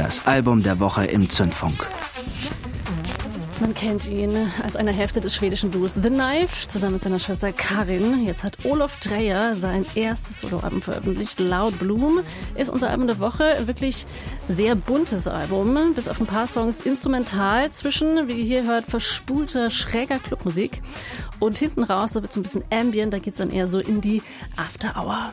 Das Album der Woche im Zündfunk. Man kennt ihn als eine Hälfte des schwedischen Duos The Knife, zusammen mit seiner Schwester Karin. Jetzt hat Olof Dreyer sein erstes Soloalbum veröffentlicht. Loud Bloom ist unser Album der Woche. Wirklich sehr buntes Album, bis auf ein paar Songs instrumental. Zwischen, wie ihr hier hört, verspulter, schräger Clubmusik. Und hinten raus, da wird so ein bisschen Ambient, da geht's dann eher so in die After Hour.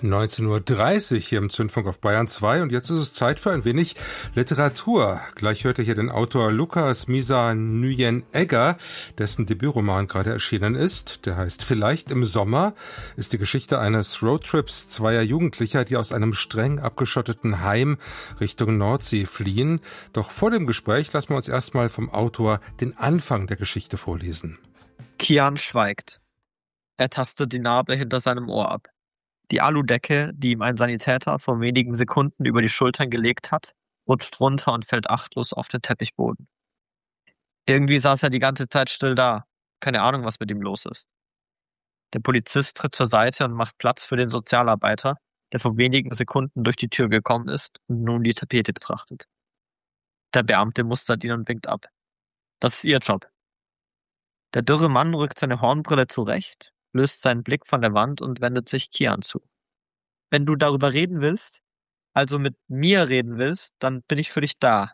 19.30 Uhr hier im Zündfunk auf Bayern 2 und jetzt ist es Zeit für ein wenig Literatur. Gleich hört ihr hier den Autor Lukas Misa Nguyen-Egger, dessen Debütroman gerade erschienen ist. Der heißt Vielleicht im Sommer, ist die Geschichte eines Roadtrips zweier Jugendlicher, die aus einem streng abgeschotteten Heim Richtung Nordsee fliehen. Doch vor dem Gespräch lassen wir uns erstmal vom Autor den Anfang der Geschichte vorlesen. Kian schweigt. Er tastet die Narbe hinter seinem Ohr ab. Die Aludecke, die ihm ein Sanitäter vor wenigen Sekunden über die Schultern gelegt hat, rutscht runter und fällt achtlos auf den Teppichboden. Irgendwie saß er die ganze Zeit still da. Keine Ahnung, was mit ihm los ist. Der Polizist tritt zur Seite und macht Platz für den Sozialarbeiter, der vor wenigen Sekunden durch die Tür gekommen ist und nun die Tapete betrachtet. Der Beamte mustert ihn und winkt ab. Das ist Ihr Job. Der dürre Mann rückt seine Hornbrille zurecht, löst seinen Blick von der Wand und wendet sich Kian zu. Wenn du darüber reden willst, also mit mir reden willst, dann bin ich für dich da.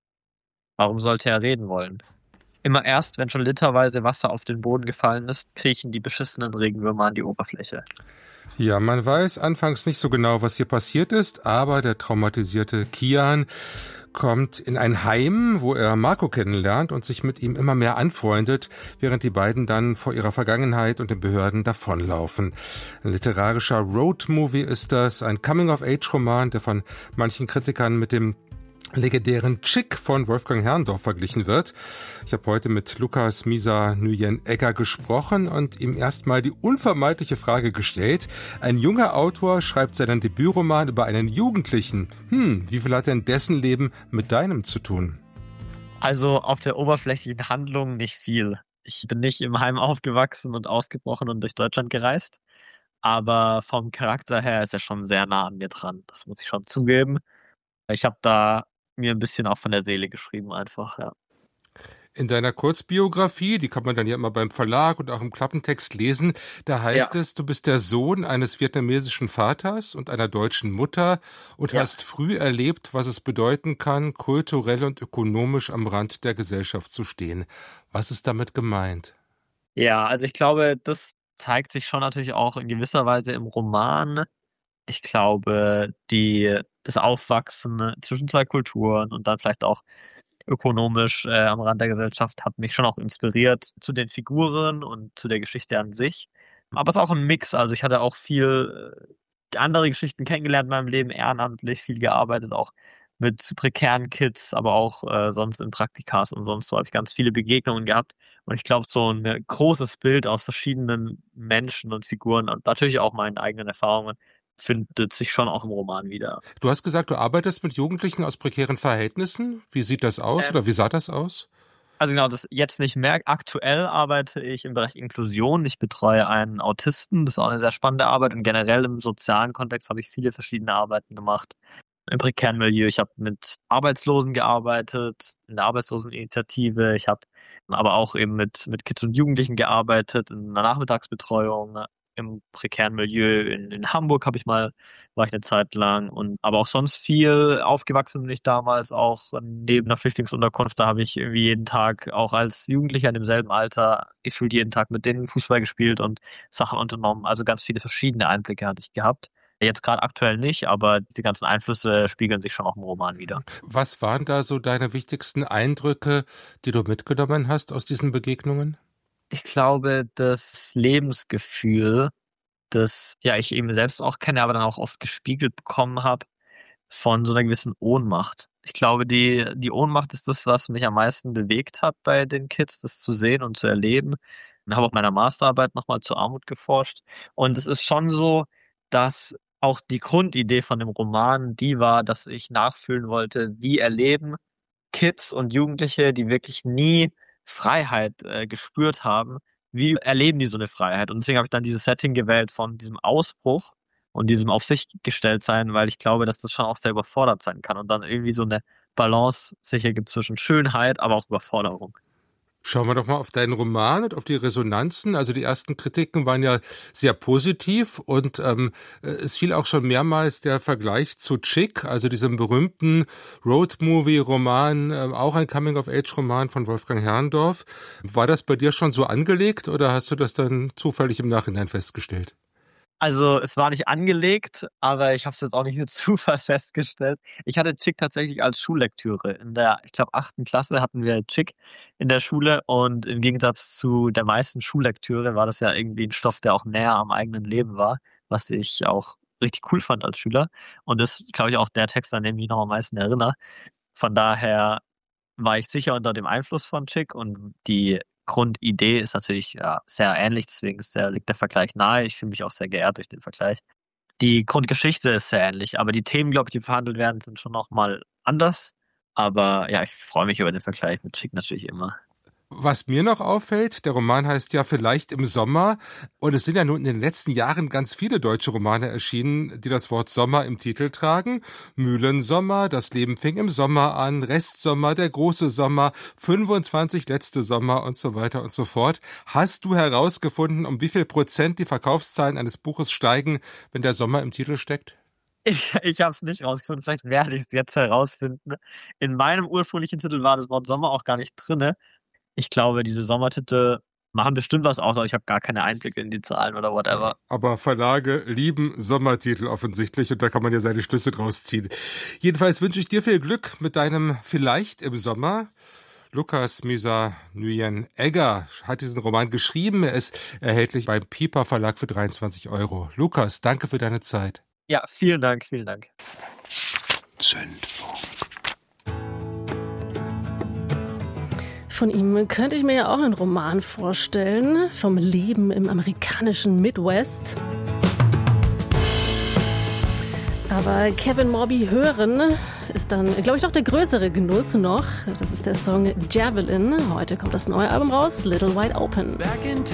Warum sollte er reden wollen? Immer erst, wenn schon literweise Wasser auf den Boden gefallen ist, kriechen die beschissenen Regenwürmer an die Oberfläche. Ja, man weiß anfangs nicht so genau, was hier passiert ist, aber der traumatisierte Kian kommt in ein Heim, wo er Marco kennenlernt und sich mit ihm immer mehr anfreundet, während die beiden dann vor ihrer Vergangenheit und den Behörden davonlaufen. Ein literarischer Roadmovie ist das, ein Coming-of-Age-Roman, der von manchen Kritikern mit dem legendären Chick von Wolfgang Herrndorff verglichen wird. Ich habe heute mit Lukas Misa Nguyen-Egger gesprochen und ihm erstmal die unvermeidliche Frage gestellt. Ein junger Autor schreibt seinen Debütroman über einen Jugendlichen. Wie viel hat denn dessen Leben mit deinem zu tun? Also auf der oberflächlichen Handlung nicht viel. Ich bin nicht im Heim aufgewachsen und ausgebrochen und durch Deutschland gereist. Aber vom Charakter her ist er schon sehr nah an mir dran. Das muss ich schon zugeben. Ich habe da mir ein bisschen auch von der Seele geschrieben einfach, ja. In deiner Kurzbiografie, die kann man dann ja immer beim Verlag und auch im Klappentext lesen, da heißt es, du bist der Sohn eines vietnamesischen Vaters und einer deutschen Mutter und hast früh erlebt, was es bedeuten kann, kulturell und ökonomisch am Rand der Gesellschaft zu stehen. Was ist damit gemeint? Ja, also ich glaube, das zeigt sich schon natürlich auch in gewisser Weise im Roman. Ich glaube, das Aufwachsen zwischen zwei Kulturen und dann vielleicht auch ökonomisch am Rand der Gesellschaft hat mich schon auch inspiriert zu den Figuren und zu der Geschichte an sich. Aber es ist auch ein Mix. Also ich hatte auch viel andere Geschichten kennengelernt in meinem Leben, ehrenamtlich viel gearbeitet, auch mit prekären Kids, aber auch sonst in Praktikas und sonst so habe ich ganz viele Begegnungen gehabt. Und ich glaube, so ein großes Bild aus verschiedenen Menschen und Figuren und natürlich auch meinen eigenen Erfahrungen findet sich schon auch im Roman wieder. Du hast gesagt, du arbeitest mit Jugendlichen aus prekären Verhältnissen. Wie sieht das aus oder wie sah das aus? Also genau, das jetzt nicht mehr. Aktuell arbeite ich im Bereich Inklusion. Ich betreue einen Autisten. Das ist auch eine sehr spannende Arbeit. Und generell im sozialen Kontext habe ich viele verschiedene Arbeiten gemacht. Im prekären Milieu. Ich habe mit Arbeitslosen gearbeitet, in der Arbeitsloseninitiative. Ich habe aber auch eben mit Kids und Jugendlichen gearbeitet, in einer Nachmittagsbetreuung. Im prekären Milieu in Hamburg war ich eine Zeit lang und aber auch sonst viel aufgewachsen bin ich damals auch neben einer Flüchtlingsunterkunft. Da habe ich irgendwie jeden Tag auch als Jugendlicher in demselben Alter gefühlt jeden Tag mit denen Fußball gespielt und Sachen unternommen. Also ganz viele verschiedene Einblicke hatte ich gehabt. Jetzt gerade aktuell nicht, aber die ganzen Einflüsse spiegeln sich schon auch im Roman wieder. Was waren da so deine wichtigsten Eindrücke, die du mitgenommen hast aus diesen Begegnungen? Ich glaube, das Lebensgefühl, das ich eben selbst auch kenne, aber dann auch oft gespiegelt bekommen habe, von so einer gewissen Ohnmacht. Ich glaube, die Ohnmacht ist das, was mich am meisten bewegt hat bei den Kids, das zu sehen und zu erleben. Und habe auf meiner Masterarbeit nochmal zur Armut geforscht. Und es ist schon so, dass auch die Grundidee von dem Roman die war, dass ich nachfühlen wollte, wie erleben Kids und Jugendliche, die wirklich nie Freiheit gespürt haben, wie erleben die so eine Freiheit? Und deswegen habe ich dann dieses Setting gewählt von diesem Ausbruch und diesem auf sich gestellt sein, weil ich glaube, dass das schon auch sehr überfordert sein kann und dann irgendwie so eine Balance sicher gibt zwischen Schönheit, aber auch Überforderung. Schauen wir doch mal auf deinen Roman und auf die Resonanzen. Also die ersten Kritiken waren ja sehr positiv und es fiel auch schon mehrmals der Vergleich zu Chick, also diesem berühmten Road-Movie-Roman, auch ein Coming-of-Age-Roman von Wolfgang Herrndorff. War das bei dir schon so angelegt oder hast du das dann zufällig im Nachhinein festgestellt? Also es war nicht angelegt, aber ich habe es jetzt auch nicht mit Zufall festgestellt. Ich hatte Chick tatsächlich als Schullektüre. In der, ich glaube, 8. Klasse hatten wir Chick in der Schule und im Gegensatz zu der meisten Schullektüre war das ja irgendwie ein Stoff, der auch näher am eigenen Leben war, was ich auch richtig cool fand als Schüler. Und das ist, glaube ich, auch der Text, an den ich mich noch am meisten erinnere. Von daher war ich sicher unter dem Einfluss von Chick und die Grundidee ist natürlich sehr ähnlich, deswegen liegt der Vergleich nahe. Ich fühle mich auch sehr geehrt durch den Vergleich. Die Grundgeschichte ist sehr ähnlich, aber die Themen, glaube ich, die verhandelt werden, sind schon noch mal anders. Aber ja, ich freue mich über den Vergleich mit Chick natürlich immer. Was mir noch auffällt, der Roman heißt ja Vielleicht im Sommer und es sind ja nun in den letzten Jahren ganz viele deutsche Romane erschienen, die das Wort Sommer im Titel tragen. Mühlensommer, Das Leben fing im Sommer an, Restsommer, Der große Sommer, 25 letzte Sommer und so weiter und so fort. Hast du herausgefunden, um wie viel Prozent die Verkaufszahlen eines Buches steigen, wenn der Sommer im Titel steckt? Ich habe es nicht rausgefunden, vielleicht werde ich es jetzt herausfinden. In meinem ursprünglichen Titel war das Wort Sommer auch gar nicht drinne. Ich glaube, diese Sommertitel machen bestimmt was aus, aber ich habe gar keine Einblicke in die Zahlen oder whatever. Aber Verlage lieben Sommertitel offensichtlich und da kann man ja seine Schlüsse draus ziehen. Jedenfalls wünsche ich dir viel Glück mit deinem Vielleicht im Sommer. Lukas Miza Nguyen Egger hat diesen Roman geschrieben. Er ist erhältlich beim Piper Verlag für 23 €. Lukas, danke für deine Zeit. Ja, vielen Dank, vielen Dank. Zündfunk. Von ihm könnte ich mir ja auch einen Roman vorstellen, vom Leben im amerikanischen Midwest. Aber Kevin Morby hören ist dann, glaube ich, noch der größere Genuss noch. Das ist der Song Javelin. Heute kommt das neue Album raus, Little Wide Open. Back in